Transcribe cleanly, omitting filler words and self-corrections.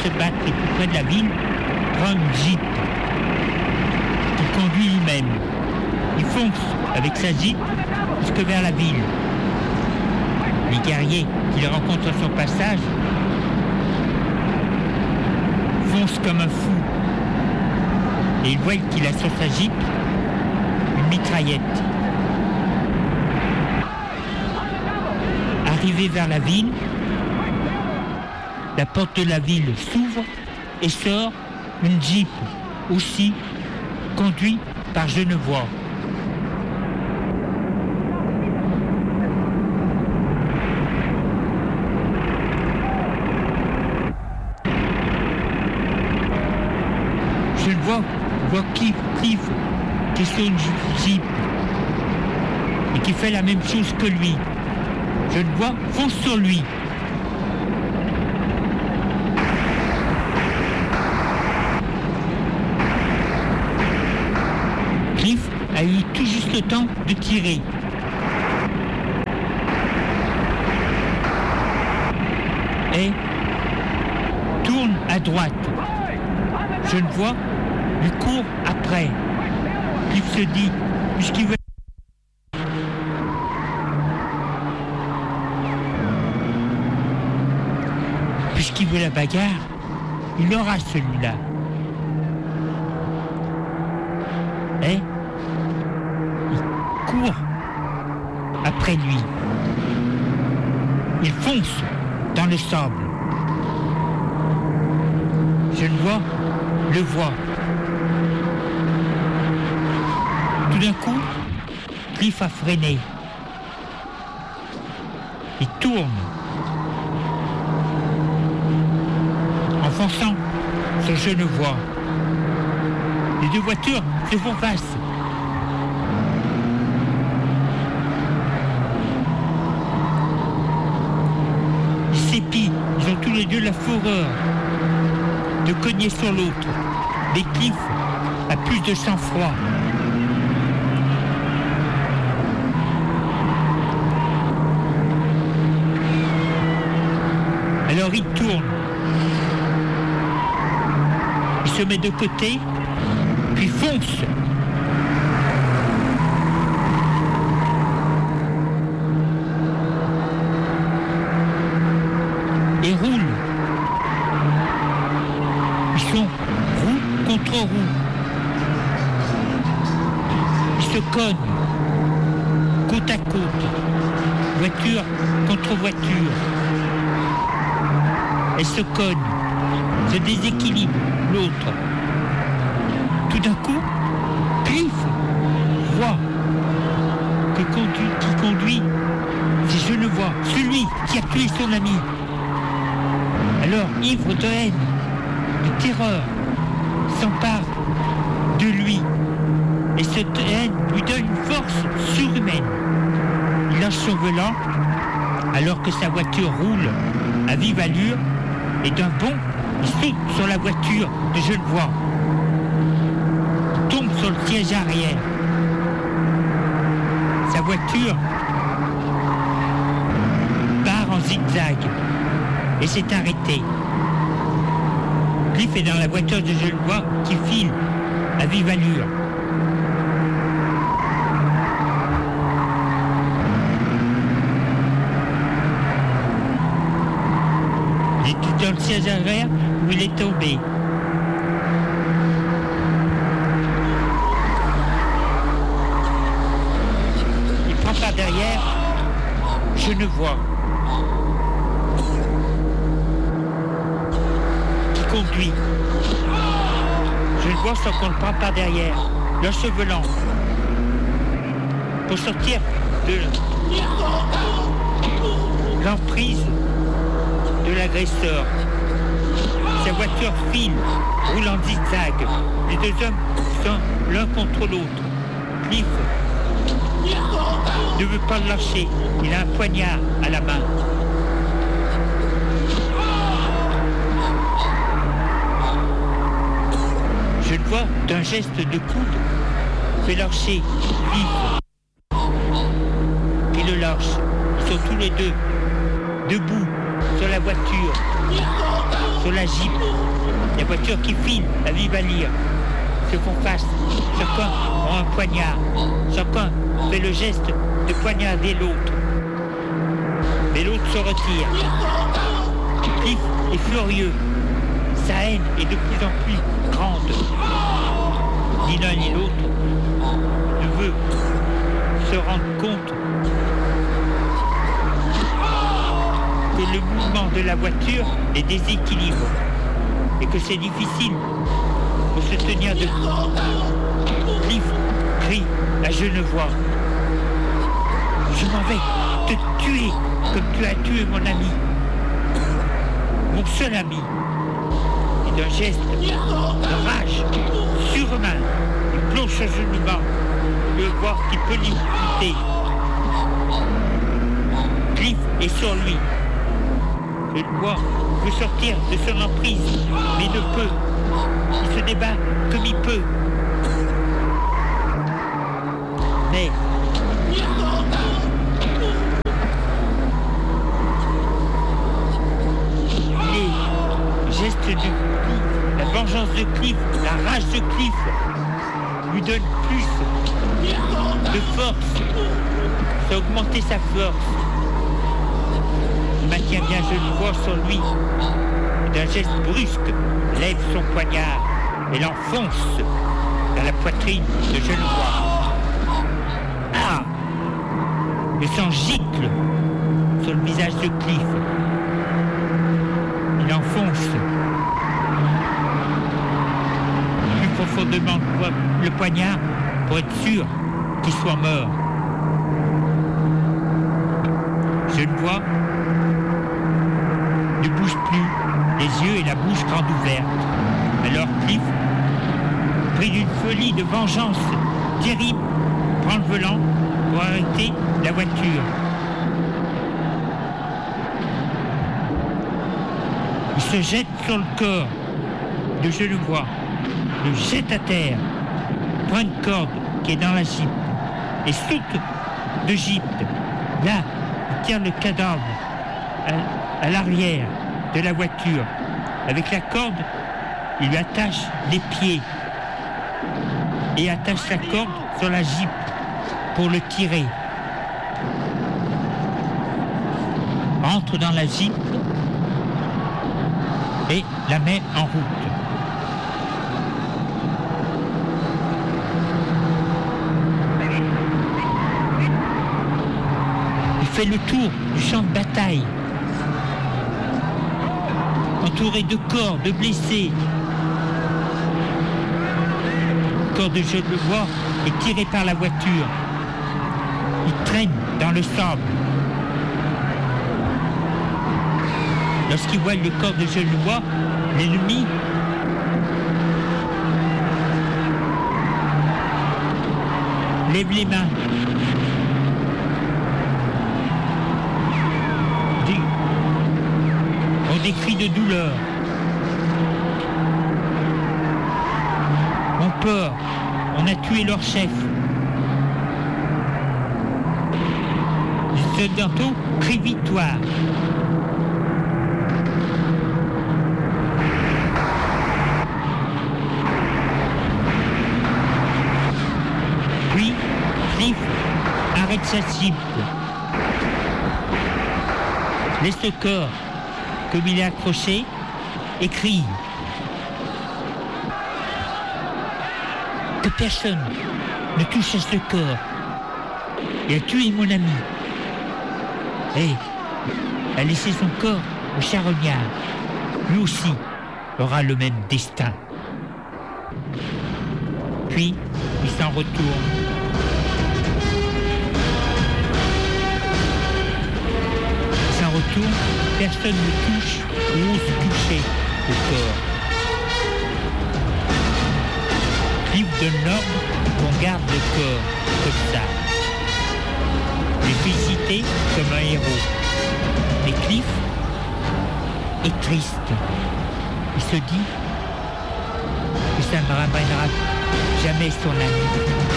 se battre le plus près de la ville, prend une Jeep qu'il conduit lui-même. Il fonce avec sa Jeep jusque vers la ville. Les guerriers qu'il rencontre sur son passage foncent comme un fou. Et ils voient qu'il a sur sa Jeep une mitraillette. Arrivé vers la ville, la porte de la ville s'ouvre et sort une Jeep aussi conduite par Genevois. Genevois voit Cliff qui est sur une Jeep et qui fait la même chose que lui. Genevois fonce sur lui. Cliff a eu tout juste le temps de tirer. Et tourne à droite. Genevois lui court après. Cliff se dit, puisqu'il veut la bagarre, il aura celui-là. Et il court après lui. Il fonce dans le sable. Genevois le voit. Tout d'un coup, Cliff a freiné. Il tourne. En fonçant sur Genevois. Les deux voitures se font face. Ils s'épient, ils ont tous les deux la fureur de cogner sur l'autre. Mais Cliff a plus de sang-froid. Alors il tourne. Il se met de côté, puis fonce. Et roule. Ils sont roue contre roue. Ils se cognent, côte à côte, voiture contre voiture. Elles se cognent, se déséquilibrent l'autre. Tout d'un coup, Cliff voit que qui conduit, c'est Genevois, celui qui a tué son ami. Alors, ivre de haine, de terreur, s'empare de lui. Et cette haine lui donne une force surhumaine. Il lâche son volant alors que sa voiture roule à vive allure et d'un bond, il saute sur la voiture de Genevois. Il tombe sur le siège arrière. Sa voiture part en zigzag et s'est arrêtée. Cliff est dans la voiture de Genevois qui file à vive allure. Il est dans le siège arrière où il est tombé. Il prend par derrière Genevois qui conduit. Genevois sans qu'on le prend par derrière, l'enchevelant pour sortir de l'emprise de l'agresseur. Sa voiture file, roule en zigzag. Les deux hommes sont l'un contre l'autre. Cliff ne veut pas le lâcher. Il a un poignard à la main. Je le vois d'un geste de coude fait lâcher Cliff. Il le lâche. Ils sont tous les deux debout sur la voiture. sur la Jeep. Les voitures qui filent à vive allure se font face. Chacun a un poignard. Chacun fait le geste de poignarder l'autre. Mais l'autre se retire. Cliff est furieux. Sa haine est de plus en plus grande. Ni l'un ni l'autre ne veut se rendre compte que le mouvement de la voiture les déséquilibre et que c'est difficile pour se tenir debout. Cliff crie à Genevois: je m'en vais te tuer comme tu as tué mon ami, mon seul ami. Et d'un geste de rage surhumain, il plonge à genoux bas, il veut voir qu'il peut l'imiter. Cliff est sur lui. Genevois veut sortir de son emprise, mais ne peut. Il se débat comme il peut. Mais les gestes de Cliff, la vengeance de Cliff, la rage de Cliff lui donne plus de force. Ça a augmenté sa force. Il maintient bien Genevois sur lui. D'un geste brusque, lève son poignard et l'enfonce dans la poitrine de Genevois. Ah! Le sang gicle sur le visage de Cliff. Il enfonce plus profondément le poignard pour être sûr qu'il soit mort. Genevois ne bouge plus, les yeux et la bouche grande ouverte. Alors Cliff, pris d'une folie de vengeance terrible, prend le volant pour arrêter la voiture. Il se jette sur le corps de Genevois, le jette à terre, prend une corde qui est dans la Jeep et saute de Jeep. Là, il tient le cadavre à l'arrière de la voiture. Avec la corde, il lui attache les pieds et attache la corde sur la Jeep pour le tirer. Entre dans la Jeep et la met en route. Il fait le tour du champ de bataille, entouré de corps, de blessés. Le corps de Genevois est tiré par la voiture. Il traîne dans le sable. Lorsqu'il voit le corps de Genevois, l'ennemi lève les mains. Des cris de douleur. On peur, on a tué leur chef. Les occidentaux crient victoire. Puis, Cliff arrête sa cible. Laisse le corps comme il est accroché, et crie. Que personne ne touche à ce corps. Il a tué mon ami. Et a laissé son corps au charognard. Lui aussi aura le même destin. Puis, il s'en retourne. Il s'en retourne. Personne ne touche ou ose toucher au corps. Cliff donne l'ordre qu'on garde le corps comme ça. Il est félicité comme un héros. Mais Cliff est triste. Il se dit que ça ne ramènera jamais son ami.